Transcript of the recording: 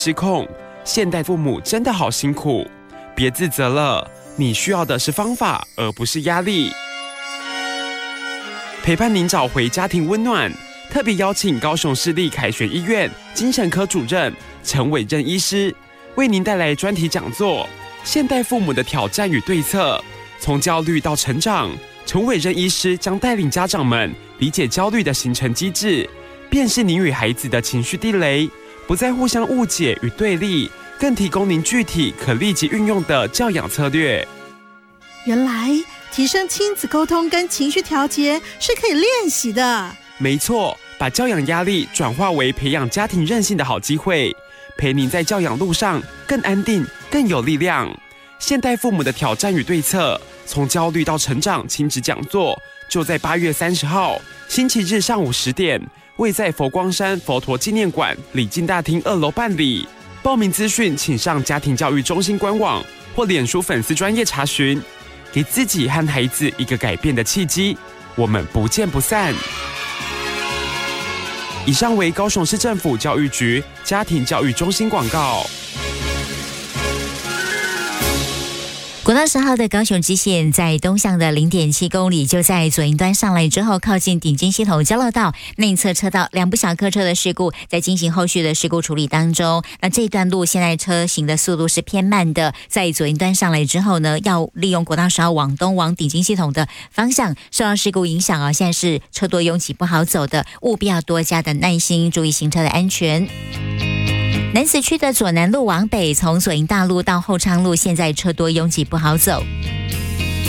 失控。现代父母真的好辛苦，别自责了，你需要的是方法，而不是压力。陪伴您找回家庭温暖，特别邀请高雄市立凯旋医院精神科主任陈伟任医师，为您带来专题讲座《现代父母的挑战与对策》，从焦虑到成长。陈伟任医师将带领家长们理解焦虑的形成机制，辨识您与孩子的情绪地雷，不再互相误解与对立，更提供您具体可立即运用的教养策略。 原来提升亲子沟通跟情绪调节是可以练习的。 没错，把教养压力转化为培养家庭韧性的好机会，陪您在教养路上更安定、更有力量。现代父母的挑战与对策，从焦虑到成长亲子讲座，就在8月30号星期日上午10点，位在佛光山佛陀纪念馆礼敬大厅2楼办理。报名资讯请上家庭教育中心官网或脸书粉丝专页查询。给自己和孩子一个改变的契机，我们不见不散。以上为高雄市政府教育局家庭教育中心广告。 国道10号的高雄支线在东向的0.7公里，就在左营端上来之后，靠近顶金系统交流道内侧车道2部小客车的事故，在进行后续的事故处理当中。那这段路现在车行的速度是偏慢的，在左营端上来之后呢，要利用国道10号往东往顶金系统的方向，受到事故影响啊，现在是车多拥挤不好走的，务必要多加的耐心，注意行车的安全。南子区的左南路往北，从左营大路到后昌路，现在车多拥挤不好走。